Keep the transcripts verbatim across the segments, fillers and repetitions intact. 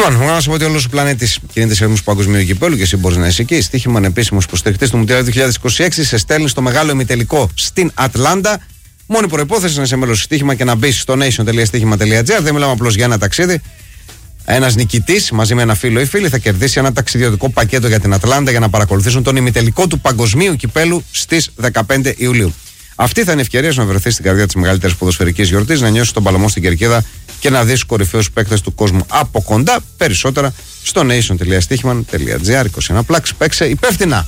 Λοιπόν, θέλω να σου πω ότι όλος ο πλανήτης κινείται σε ρυθμούς παγκοσμίου κυπέλλου και εσύ μπορείς να είσαι εκεί. Στοίχημα ανεπίσημος υποστηρικτής του Μουντιάλ δύο χιλιάδες είκοσι έξι σε στέλνει στο μεγάλο ημιτελικό στην Ατλάντα. Μόνη προϋπόθεση να είσαι μέλος του στοίχημα και να μπεις στο nation τελεία στοίχημα τελεία τζι άρ. Δεν μιλάμε απλώς για ένα ταξίδι. Ένας νικητής μαζί με ένα φίλο ή φίλη θα κερδίσει ένα ταξιδιωτικό πακέτο για την Ατλάντα για να παρακολουθήσουν τον ημιτελικό του παγκοσμίου κυπέλλου στις δεκαπέντε Ιουλίου. Αυτή θα είναι η ευκαιρία σου να βρεθεί στην καρδιά της μεγαλύτερης ποδοσφαιρικής γιορτής, να νιώσεις τον παλαμό στην κερκίδα και να δεις κορυφαίους παίκτες του κόσμου από κοντά. Περισσότερα στο nation τελεία στοίχημα τελεία τζι άρ. είκοσι ένα πλάξ. Παίξε υπεύθυνα.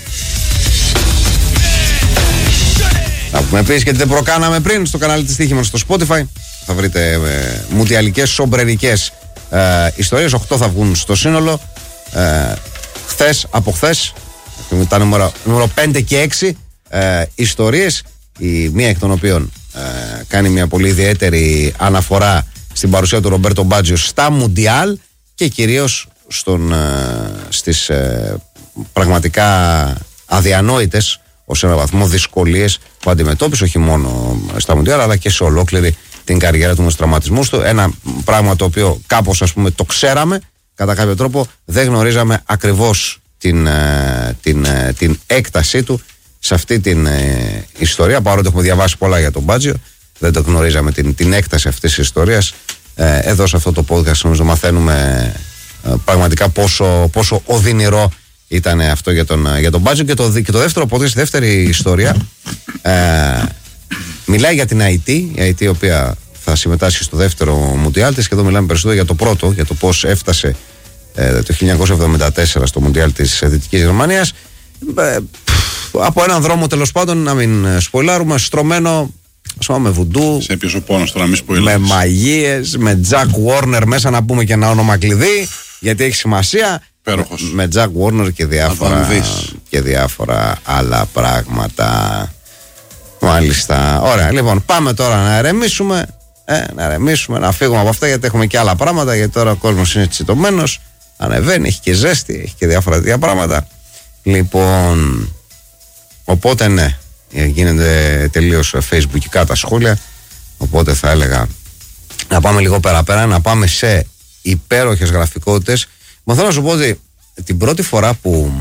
Να πούμε επίσης και τι δεν προκάναμε πριν στο κανάλι της Στοίχημας στο Spotify. Θα βρείτε ε, μουντιαλικές σομπρερικές ε, ιστορίες. οκτώ θα βγουν στο σύνολο. Ε, χθες, από χθες, τα νούμερο, νούμερο πέντε και έξι ε, ιστορίες. Η μία εκ των οποίων ε, κάνει μια πολύ ιδιαίτερη αναφορά στην παρουσία του Ρομπέρτο Μπάτζιο στα Μουντιάλ και κυρίως στον, ε, στις ε, πραγματικά αδιανόητες ως ένα βαθμό δυσκολίες που αντιμετώπισε όχι μόνο στα Μουντιάλ αλλά και σε ολόκληρη την καριέρα του με τους τραυματισμούς του. Ένα πράγμα το οποίο κάπως ας πούμε το ξέραμε, κατά κάποιο τρόπο δεν γνωρίζαμε ακριβώς την, ε, την, ε, την έκτασή του σε αυτή την ε, ιστορία, παρότι έχουμε διαβάσει πολλά για τον Μπάτζιο, δεν το γνωρίζαμε την, την έκταση αυτής της ιστορίας. Ε, εδώ σε αυτό το podcast νομίζω μαθαίνουμε ε, πραγματικά πόσο, πόσο οδυνηρό ήταν αυτό για τον, για τον Μπάτζιο. Και το, και το δεύτερο podcast, η δεύτερη ιστορία ε, μιλάει για την Αϊτή, η Αϊτή η οποία θα συμμετάσχει στο δεύτερο Μουντιάλ της, και εδώ μιλάμε περισσότερο για το πρώτο, για το πώς έφτασε ε, το χίλια εννιακόσια εβδομήντα τέσσερα στο Μουντιάλ της Δυτικής Γερμανίας. Ε, από έναν δρόμο τέλος πάντων, να μην σποιλάρουμε, στρωμένο ας πούμε με βουντού, σε ποιος ο πόνος τώρα, μη σποιλάρεις, με μαγείες, με Τζακ Βόρνερ μέσα, να πούμε και ένα όνομα κλειδί γιατί έχει σημασία. Πέροχος. Με Τζακ Βόρνερ και διάφορα, και διάφορα άλλα πράγματα. Μάλιστα. Ωραία, λοιπόν, πάμε τώρα να ερεμήσουμε. Ε, να ερεμήσουμε, να φύγουμε από αυτά γιατί έχουμε και άλλα πράγματα. Γιατί τώρα ο κόσμος είναι τσιτωμένος, ανεβαίνει, έχει και ζέστη, έχει και διάφορα τέτοια πράγματα. Λοιπόν, οπότε ναι, γίνεται τελείως facebookικά τα σχόλια. Οπότε θα έλεγα να πάμε λίγο πέρα-πέρα, να πάμε σε υπέροχες γραφικότητες. Μα θέλω να σου πω ότι την πρώτη φορά που,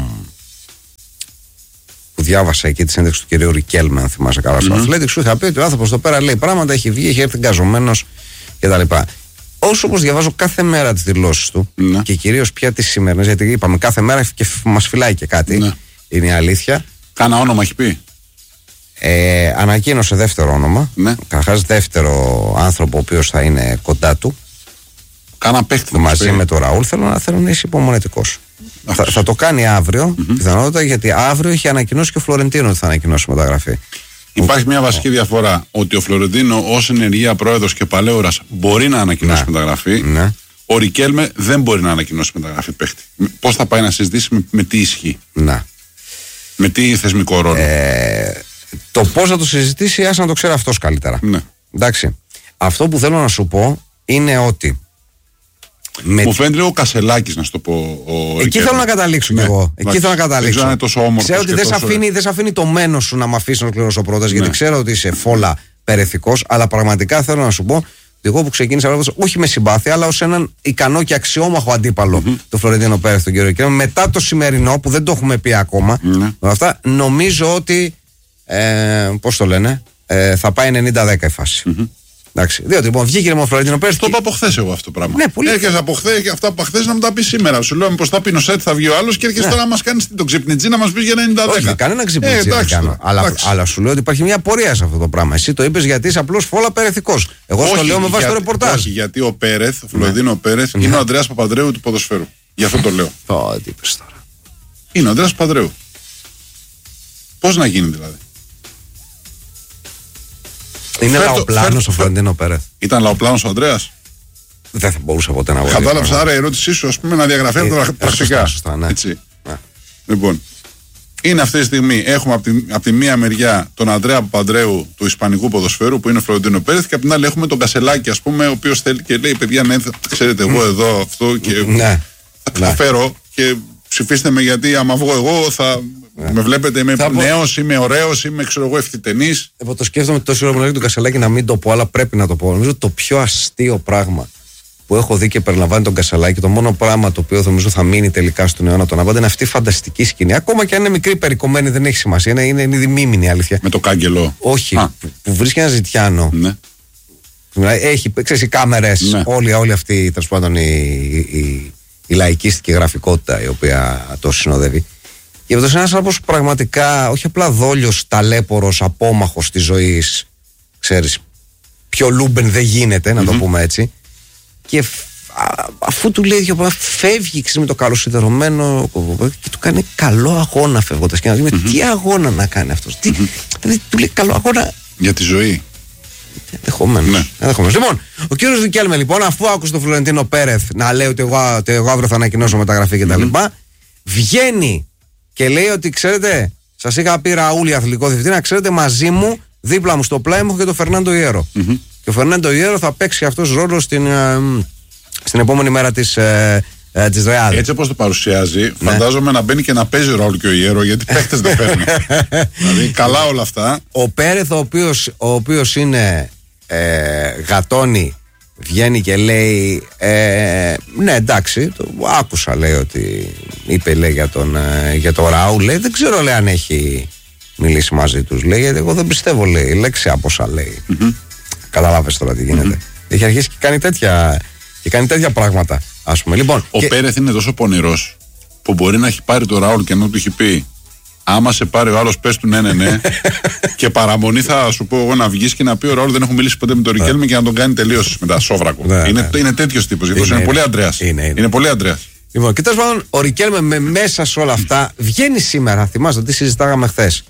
που διάβασα εκεί τη συνέντευξη του κυρίου Ρικέλμε, αν θυμάσαι καλά, στο mm-hmm. Athletic, σου είχα πει ότι ο άνθρωπος εδώ πέρα λέει πράγματα, έχει βγει, έχει έρθει εγκαζωμένος κτλ. Όσο όπως διαβάζω κάθε μέρα τις δηλώσεις του mm-hmm. και κυρίως πια τις σημερινές, γιατί είπαμε κάθε μέρα και μας φυλάει και κάτι, mm-hmm. είναι η αλήθεια. Κάνα όνομα έχει πει. Ε, ανακοίνωσε δεύτερο όνομα. Ναι. Καταρχάς δεύτερο άνθρωπο ο οποίος θα είναι κοντά του. Κάνα παίχτη μαζί με τον Ραούλ. Θέλω να, θέλω να είσαι υπομονετικός. Θα, θα το κάνει αύριο, mm-hmm. πιθανότατα, γιατί αύριο έχει ανακοινώσει και ο Φλωρεντίνο ότι θα ανακοινώσει μεταγραφή. Υπάρχει μια βασική διαφορά, ότι ο Φλωρεντίνο ως ενεργεία πρόεδρος και παλαιόρας μπορεί να ανακοινώσει ναι. μεταγραφή. Ναι. Ο Ρικέλμε δεν μπορεί να ανακοινώσει μεταγραφή παίχτη. Πώς θα πάει να συζητήσει, με, με τι ισχύει. Ναι. Με τι θεσμικό ρόλο. Ε, το πώς θα το συζητήσει, άσε να το ξέρει αυτός καλύτερα. Ναι. Εντάξει. Αυτό που θέλω να σου πω είναι ότι. Με... Μου φαίνεται λίγο Κασελάκης, να σου το πω. Ο Εκεί θέλω να καταλήξω ναι. κι εγώ. Εκεί Λάξε. θέλω να καταλήξω. Δεν τόσο όμορφος. Ξέρω ότι δεν σε αφήνει, αφήνει το μένος σου να μ' αφήσει να ολοκληρώσω πρώτα, ναι. γιατί ξέρω ότι είσαι φόλα περεθικός, αλλά πραγματικά θέλω να σου πω ότι εγώ που ξεκίνησα βλέποντας, όχι με συμπάθεια, αλλά ως έναν ικανό και αξιόμαχο αντίπαλο mm-hmm. του Φλωρεντίνο Πέρεθ, τον κύριο Ρικέλμε, μετά το σημερινό που δεν το έχουμε πει ακόμα, mm-hmm. με αυτά, νομίζω ότι. Ε, πώς το λένε, ε, θα πάει ενενήντα δέκα η φάση. Mm-hmm. Εντάξει. Διότι λοιπόν βγήκε ο Φλωρεντίνο Πέρεθ. Το είπα από χθες εγώ αυτό το πράγμα. Ναι, πολύ. Έρχεσαι από χθες και αυτά από χθες να μου τα πει σήμερα. Σου λέω μήπως θα πει ο Σετ, θα βγει ο άλλος και έρχεσαι ναι. τώρα να μας κάνεις τον ξυπνιτζή να μας πει για ενενήντα δέκα. Όχι, κανένα ξυπνιτζή. Ε, αλλά, αλλά σου λέω ότι υπάρχει μια πορεία σε αυτό το πράγμα. Εσύ το είπες γιατί είσαι απλώς φόλα περεθικός. Εγώ στο λέω με βάση το ρεπορτάζ. Όχι, γιατί ο Πέρεθ, ο Φλωρεντίνο Πέρεθ, είναι ο Ανδρέας Παπανδρέου του ποδοσφαίρου. Γι' αυτό το λέω. Το τι είπες τώρα. Είναι ο Ανδρέας Παπανδρέου. Πώς να γίνει δηλαδή. Είναι λαοπλάνος ο Φλωρεντίνο Πέρεθ. Ήταν λαοπλάνος ο Ανδρέας. Δεν θα μπορούσε ποτέ να βγει. Κατάλαβα, άρα η ερώτησή σου, ας πούμε, να διαγραφεί από τα πρακτικά. Σωστά, ναι. Έτσι. Ναι. Λοιπόν, είναι αυτή τη στιγμή, έχουμε από τη, από τη μία μεριά τον Ανδρέα Παπανδρέου του Ισπανικού ποδοσφαίρου που είναι ο Φλωρεντίνο Πέρεθ, και από την άλλη έχουμε τον Κασελάκη, ας πούμε, ο οποίος θέλει και λέει: παιδιά, ναι, ξέρετε, εγώ εδώ αυτό και ναι. θα ναι. φέρω και ψηφίστε με, γιατί άμα βγω εγώ θα. Yeah. Με βλέπετε, είμαι νέος, πω... είμαι ωραίος, είμαι ξέρω εγώ ευθυτενής. Εγώ το σκέφτομαι τόσο ώρα που λέγει τον Κασελάκη να μην το πω, αλλά πρέπει να το πω. Νομίζω το πιο αστείο πράγμα που έχω δει και περιλαμβάνει τον Κασαλάκη, το μόνο πράγμα το οποίο νομίζω θα μείνει τελικά στον αιώνα των Αβάντα είναι αυτή η φανταστική σκηνή. Ακόμα και αν είναι μικρή, περικομμένη, δεν έχει σημασία. Είναι, είναι, είναι δημήμηνη αλήθεια. Με το κάγκελο. Όχι, που, που βρίσκει ένα ζητιάνο. Ναι. Έχει, ξέρεις, οι κάμερες, ναι. όλη, όλη αυτή τέλος πάντων η, η, η, η λαϊκίστικη γραφικότητα η οποία το συνοδεύει. Και αυτό είναι ένας άνθρωπος πραγματικά, όχι απλά δόλιος, ταλέπορος, απόμαχος της ζωής, ξέρεις, πιο Λούμπεν δεν γίνεται, να mm-hmm. το πούμε έτσι. Και α, αφού του λέει δύο πράγματα, φεύγει ξέρεις, με το καλοσυδερωμένο και του κάνει καλό αγώνα φεύγοντας. Και να δούμε mm-hmm. τι αγώνα να κάνει αυτός. Τι, mm-hmm. δηλαδή, του λέει καλό αγώνα. Για τη ζωή. Ενδεχομένως. Ναι. Ενδεχομένως. Λοιπόν, ο κύριος Ρικέλμε, λοιπόν, αφού άκουσε τον Φλωρεντίνο Πέρεθ να λέει ότι εγώ, ότι εγώ αύριο θα ανακοινώσω μεταγραφή κτλ., mm-hmm. βγαίνει και λέει ότι ξέρετε, σας είχα πει Ραούλη αθλητικό διευθυντή, να ξέρετε μαζί μου, δίπλα μου στο πλάι μου έχω και τον Φερνάντο Ιέρο. Mm-hmm. Και ο Φερνάντο Ιέρο θα παίξει αυτός ρόλο στην, ε, στην επόμενη μέρα της, ε, ε, της Ρεάλ. Έτσι όπως το παρουσιάζει, ναι. φαντάζομαι να μπαίνει και να παίζει ρόλο και ο Ιέρο, γιατί παίχτες δεν παίρνουν. Δηλαδή, καλά όλα αυτά. Ο Πέρεθ, ο οποίος, ο οποίος είναι ε, γατώνει, βγαίνει και λέει ε, ναι εντάξει, το άκουσα λέει ότι είπε λέει για τον, ε, για τον Ραούλ, λέει δεν ξέρω λέει αν έχει μιλήσει μαζί τους, λέει γιατί εγώ δεν πιστεύω λέει λέξη άποσα λέει. Mm-hmm. Καταλάβες τώρα τι γίνεται. Mm-hmm. Έχει αρχίσει και κάνει τέτοια, και κάνει τέτοια πράγματα ας πούμε. Λοιπόν, ο και... Πέρεθ είναι τόσο πονηρός που μπορεί να έχει πάρει τον Ραούλ και να του έχει πει άμα σε πάρει ο άλλος, πες του ναι, ναι, ναι. Και παραμονή θα σου πω εγώ να βγεις και να πει ο Ραούλ δεν έχω μιλήσει ποτέ με τον Ρικέλμε και να τον κάνει τελείως μετά σόβρακο. Ναι, είναι ναι. είναι τέτοιος τύπος. Γιατί είναι, είναι, είναι πολύ Αντρέας. Είναι, είναι. είναι πολύ Αντρέας. Λοιπόν, και τέλος πάντων, ο Ρικέλμε με μέσα σε όλα αυτά βγαίνει σήμερα. Θυμάστε τι συζητάγαμε χθες.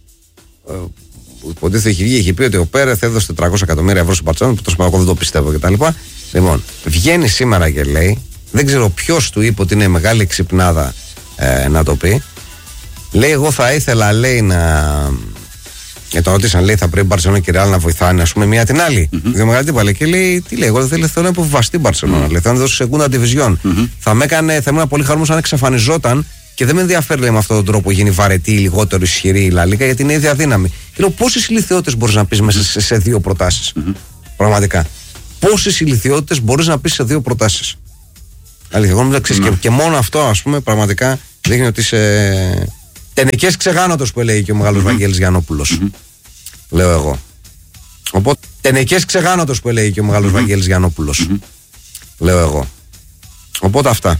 Ο υποτίθεται έχει βγει, έχει πει ότι ο Πέρεθ έδωσε τετρακόσια εκατομμύρια ευρώ στην Μπαρτσελόνα, που τόσο εγώ δεν το πιστεύω κτλ. Λοιπόν, βγαίνει σήμερα και λέει, δεν ξέρω ποιος του είπε ότι είναι μεγάλη ξυπνάδα ε, να το πει. Λέει, εγώ θα ήθελα, λέει, να. Για τον ρωτήσαν, λέει, θα πρέπει η Μπαρσελόνα και η Ρεάλ να βοηθάνε, α πούμε, μία την άλλη. Mm-hmm. Δεν μεγάλη τίποτα. Και λέει, τι λέει, εγώ δεν θέλω να υποβιβαστεί η Μπαρσελόνα. Mm-hmm. Λέει, θέλω να δώσει σεκούντα division. Mm-hmm. Θα με έκανε, θα ήμουν πολύ χαρούμενος αν εξαφανιζόταν και δεν με ενδιαφέρει, λέει, με αυτόν τον τρόπο γίνει βαρετή ή λιγότερο ισχυρή η Λα Λίγκα, γιατί είναι ίδια δύναμη. Και λέω, πόσες ηλιθιότητες μπορείς να πεις μέσα σε, σε δύο προτάσεις. Mm-hmm. Πραγματικά. Πόσες ηλιθιότητες μπορείς να πεις σε δύο προτάσεις. Αλήθεια, εγώ mm-hmm. και, και μόνο αυτό, ας πούμε, πραγματικά δείχνει ότι είσαι. Τενεκές ξεγάνωτος που έλεγε και ο μεγάλος mm-hmm. Βαγγέλης Γιαννόπουλος. Mm-hmm. Λέω εγώ. Οπότε, τενεκές ξεγάνωτος που έλεγε και ο μεγάλος mm-hmm. Βαγγέλης Γιαννόπουλος. Mm-hmm. Λέω εγώ. Οπότε αυτά.